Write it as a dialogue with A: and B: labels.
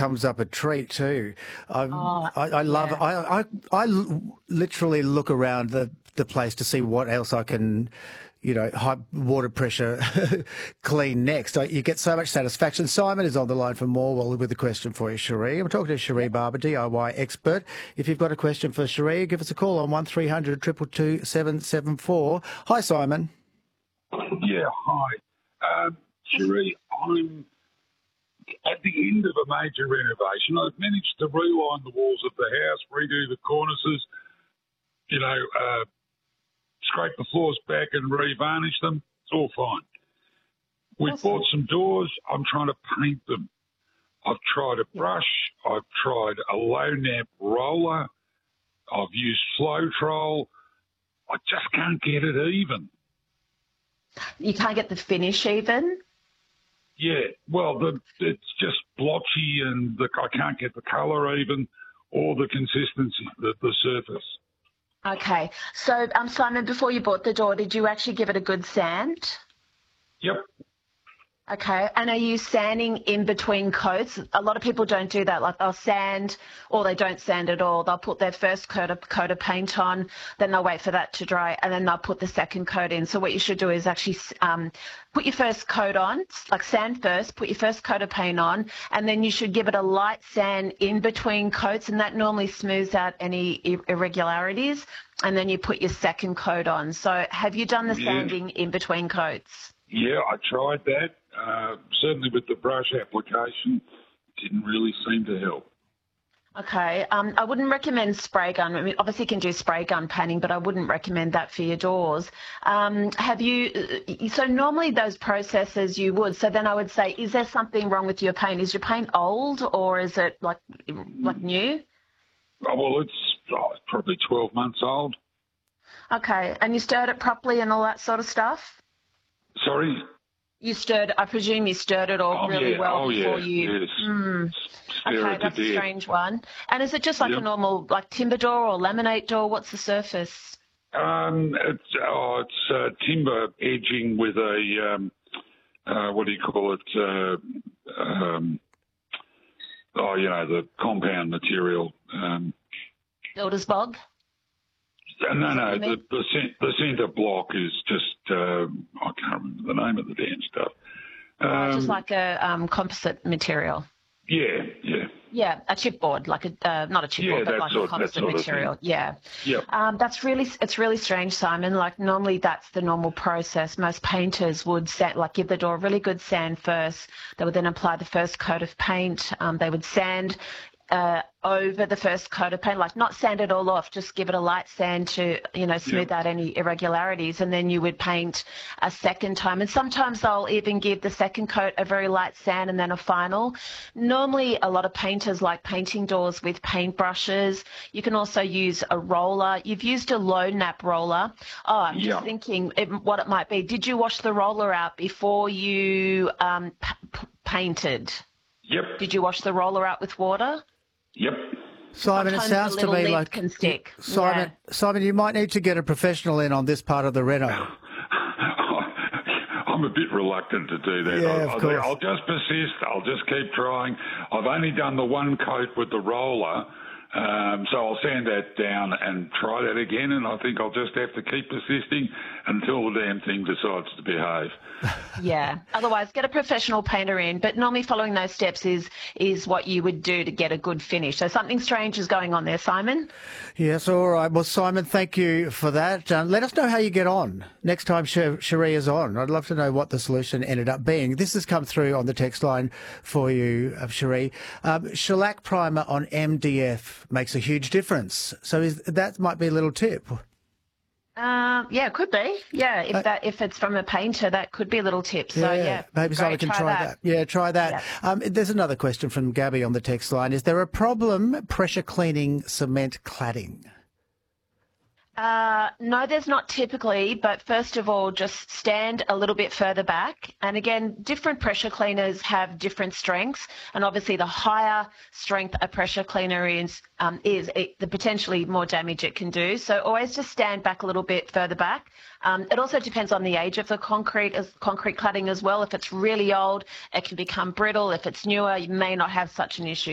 A: comes up a treat too.
B: Oh,
A: I love it.
B: yeah.
A: Literally look around the place to see what else I can, high water pressure clean next. You get so much satisfaction. Simon is on the line from Morwell with a question for you, Cherie. I'm talking to Cherie Barber, DIY expert. If you've got a question for Cherie, give us a call on 1300 222 774. Hi, Simon.
C: Yeah, hi. Cherie, I'm at the end of a major renovation. I've managed to reline the walls of the house, redo the cornices, scrape the floors back and re-varnish them. It's all fine. We've bought some doors. I'm trying to paint them. I've tried a brush. I've tried a low-nap roller. I've used Floetrol. I just can't get it even.
B: You can't get the finish even?
C: Yeah, well, it's just blotchy and I can't get the colour even or the consistency, the surface.
B: Okay. So, Simon, before you bought the door, did you actually give it a good sand?
C: Yep.
B: Okay. And are you sanding in between coats? A lot of people don't do that. Like they'll sand or they don't sand at all. They'll put their first coat of paint on, then they'll wait for that to dry, and then they'll put the second coat in. So what you should do is actually put your first coat on, like sand first, put your first coat of paint on, and then you should give it a light sand in between coats, and that normally smooths out any irregularities, and then you put your second coat on. So have you done the sanding in between coats?
C: Yeah, I tried that. Certainly with the brush application, it didn't really seem to help.
B: Okay. I wouldn't recommend spray gun. I mean, obviously you can do spray gun painting, but I wouldn't recommend that for your doors. So normally those processes you would, so then I would say, is there something wrong with your paint? Is your paint old or is it like new?
C: Oh, well, it's probably 12 months old.
B: Okay. And you stirred it properly and all that sort of stuff?
C: Sorry?
B: I presume you stirred it all really well before you...
C: Yes.
B: Okay, that's a strange one. And is it just like a normal, like timber door or laminate door? What's the surface?
C: It's timber edging with a, what do you call it? The compound material.
B: Builder's bog?
C: No. The centre block is just, I can't remember the name of the damn stuff.
B: Just like a composite material.
C: Yeah.
B: Yeah, a chipboard, like not a chipboard, but like a composite material. Yeah. It's really strange, Simon. Like normally that's the normal process. Most painters would give the door a really good sand first. They would then apply the first coat of paint. They would sand over the first coat of paint, like not sand it all off, just give it a light sand to, smooth out any irregularities, and then you would paint a second time. And sometimes they'll even give the second coat a very light sand and then a final. Normally, a lot of painters like painting doors with paintbrushes. You can also use a roller. You've used a low nap roller. Oh, I'm just thinking what it might be. Did you wash the roller out before you painted?
C: Yep.
B: Did you wash the roller out with water?
C: Yep.
A: Simon, it sounds to me like
B: can stick.
A: Simon, you might need to get a professional in on this part of the reno.
C: I'm a bit reluctant to do that.
A: Yeah, of course.
C: I'll just persist. I'll just keep trying. I've only done the one coat with the roller, so I'll sand that down and try that again, and I think I'll just have to keep persisting until the damn thing decides to behave.
B: Yeah. Otherwise, get a professional painter in. But normally following those steps is what you would do to get a good finish. So something strange is going on there, Simon.
A: Yes, all right. Well, Simon, thank you for that. Let us know how you get on next time Cherie is on. I'd love to know what the solution ended up being. This has come through on the text line for you, Cherie. Shellac primer on MDF makes a huge difference. So that might be a little tip.
B: Yeah, it could be. Yeah, if it's from a painter, that could be a little tip. So yeah,
A: maybe someone can try that. Yeah, try that. Yeah. There's another question from Gabby on the text line. Is there a problem pressure cleaning cement cladding?
B: No, there's not typically, but first of all, just stand a little bit further back. And again, different pressure cleaners have different strengths, and obviously the higher strength a pressure cleaner is the potentially more damage it can do. So always just stand back a little bit further back. It also depends on the age of the concrete cladding as well. If it's really old, it can become brittle. If it's newer, you may not have such an issue.